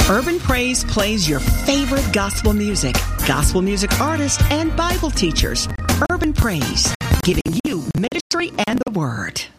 Urban Praise plays your favorite gospel music artists, and Bible teachers. Urban Praise, giving you ministry and the word.